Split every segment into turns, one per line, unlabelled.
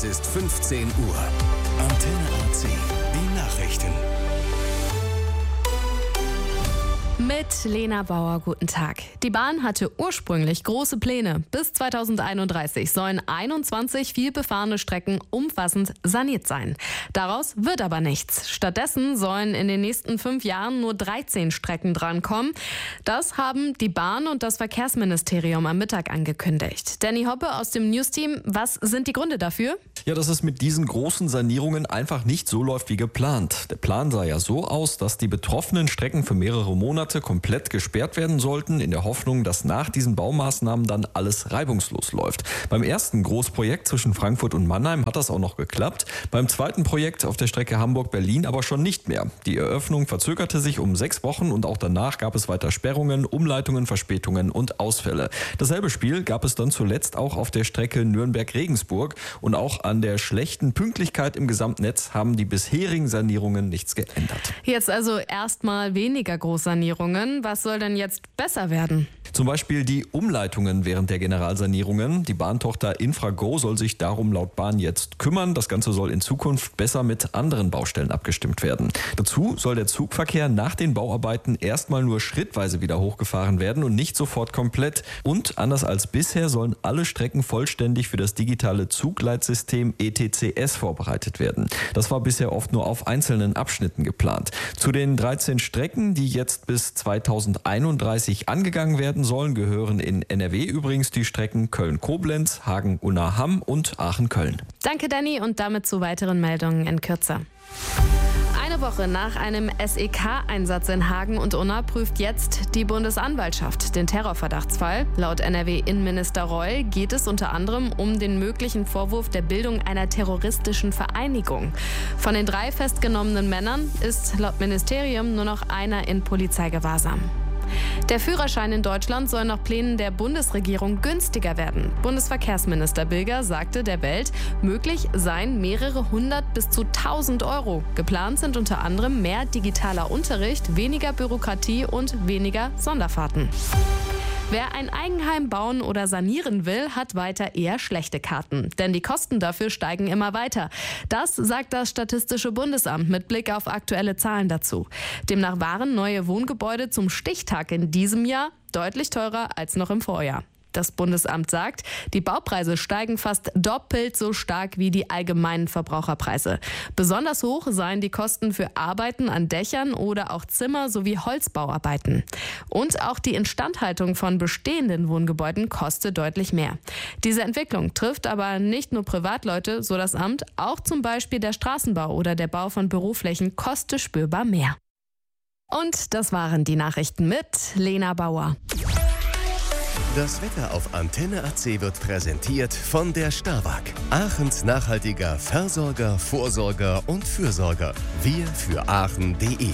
ist 15 Uhr. Antenne AC, die Nachrichten.
Mit Lena Bauer, guten Tag. Die Bahn hatte ursprünglich große Pläne. Bis 2031 sollen 21 vielbefahrene Strecken umfassend saniert sein. Daraus wird aber nichts. Stattdessen sollen in den nächsten 5 Jahren nur 13 Strecken drankommen. Das haben die Bahn und das Verkehrsministerium am Mittag angekündigt. Danny Hoppe aus dem News-Team, was sind die Gründe dafür?
Ja, dass es mit diesen großen Sanierungen einfach nicht so läuft wie geplant. Der Plan sah ja so aus, dass die betroffenen Strecken für mehrere Monate komplett gesperrt werden sollten, in der Hoffnung, dass nach diesen Baumaßnahmen dann alles reibungslos läuft. Beim ersten Großprojekt zwischen Frankfurt und Mannheim hat das auch noch geklappt. Beim zweiten Projekt auf der Strecke Hamburg-Berlin aber schon nicht mehr. Die Eröffnung verzögerte sich um 6 Wochen und auch danach gab es weiter Sperrungen, Umleitungen, Verspätungen und Ausfälle. Dasselbe Spiel gab es dann zuletzt auch auf der Strecke Nürnberg-Regensburg und auch an der schlechten Pünktlichkeit im Gesamtnetz haben die bisherigen Sanierungen nichts geändert.
Jetzt also erstmal weniger Großsanierungen. Was soll denn jetzt besser werden?
Zum Beispiel die Umleitungen während der Generalsanierungen. Die Bahntochter Infrago soll sich darum laut Bahn jetzt kümmern. Das Ganze soll in Zukunft besser mit anderen Baustellen abgestimmt werden. Dazu soll der Zugverkehr nach den Bauarbeiten erstmal nur schrittweise wieder hochgefahren werden und nicht sofort komplett. Und anders als bisher sollen alle Strecken vollständig für das digitale Zugleitsystem ETCS vorbereitet werden. Das war bisher oft nur auf einzelnen Abschnitten geplant. Zu den 13 Strecken, die jetzt bis 2031 angegangen werden sollen, gehören in NRW übrigens die Strecken Köln-Koblenz, Hagen-Unna-Hamm und Aachen-Köln.
Danke, Danny, und damit zu weiteren Meldungen in Kürze. Eine Woche nach einem SEK-Einsatz in Hagen und Unna prüft jetzt die Bundesanwaltschaft den Terrorverdachtsfall. Laut NRW-Innenminister Reul geht es unter anderem um den möglichen Vorwurf der Bildung einer terroristischen Vereinigung. Von den 3 festgenommenen Männern ist laut Ministerium nur noch einer in Polizeigewahrsam. Der Führerschein in Deutschland soll nach Plänen der Bundesregierung günstiger werden. Bundesverkehrsminister Bilger sagte der Welt, möglich seien mehrere 100 bis zu 1000 Euro. Geplant sind unter anderem mehr digitaler Unterricht, weniger Bürokratie und weniger Sonderfahrten. Wer ein Eigenheim bauen oder sanieren will, hat weiter eher schlechte Karten. Denn die Kosten dafür steigen immer weiter. Das sagt das Statistische Bundesamt mit Blick auf aktuelle Zahlen dazu. Demnach waren neue Wohngebäude zum Stichtag in diesem Jahr deutlich teurer als noch im Vorjahr. Das Bundesamt sagt, die Baupreise steigen fast doppelt so stark wie die allgemeinen Verbraucherpreise. Besonders hoch seien die Kosten für Arbeiten an Dächern oder auch Zimmer sowie Holzbauarbeiten. Und auch die Instandhaltung von bestehenden Wohngebäuden kostet deutlich mehr. Diese Entwicklung trifft aber nicht nur Privatleute, so das Amt, auch zum Beispiel der Straßenbau oder der Bau von Büroflächen kostet spürbar mehr. Und das waren die Nachrichten mit Lena Bauer.
Das Wetter auf Antenne AC wird präsentiert von der Starwag. Aachens nachhaltiger Versorger, Vorsorger und Fürsorger. Wir für Aachen.de.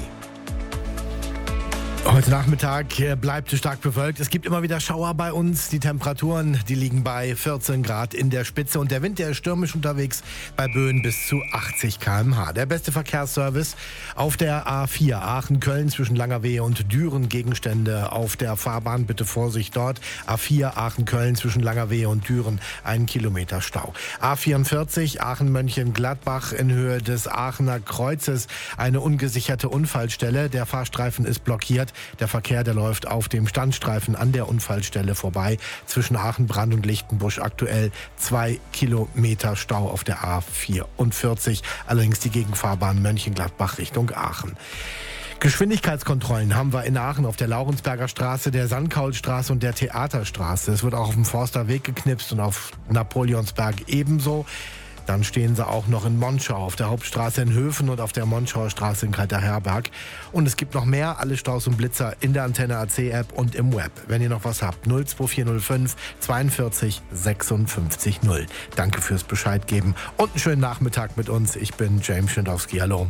Heute Nachmittag bleibt es stark bewölkt. Es gibt immer wieder Schauer bei uns. Die Temperaturen, die liegen bei 14 Grad in der Spitze. Und der Wind, der ist stürmisch unterwegs bei Böen bis zu 80 km/h. Der beste Verkehrsservice auf der A4 Aachen-Köln zwischen Langerwehe und Düren. Gegenstände auf der Fahrbahn, bitte Vorsicht dort. A4 Aachen-Köln zwischen Langerwehe und Düren, 1 Kilometer Stau. A44 Aachen-Mönchengladbach in Höhe des Aachener Kreuzes. Eine ungesicherte Unfallstelle. Der Fahrstreifen ist blockiert. Der Verkehr, der läuft auf dem Standstreifen an der Unfallstelle vorbei. Zwischen Aachen-Brand und Lichtenbusch aktuell 2 Kilometer Stau auf der A44. Allerdings die Gegenfahrbahn Mönchengladbach Richtung Aachen. Geschwindigkeitskontrollen haben wir in Aachen auf der Laurensberger Straße, der Sandkaulstraße und der Theaterstraße. Es wird auch auf dem Forsterweg geknipst und auf Napoleonsberg ebenso. Dann stehen sie auch noch in Monschau, auf der Hauptstraße in Höfen und auf der Monschauer Straße in Kalterherberg. Und es gibt noch mehr, alle Staus und Blitzer in der Antenne AC App und im Web. Wenn ihr noch was habt, 02405 42 56 0. Danke fürs Bescheid geben und einen schönen Nachmittag mit uns. Ich bin James Schindowski. Hallo.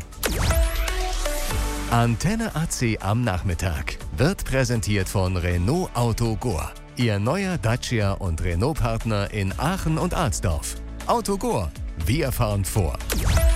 Antenne AC am Nachmittag wird präsentiert von Renault Autogor. Ihr neuer Dacia und Renault-Partner in Aachen und Alsdorf. Autogor. Wir fahren vor.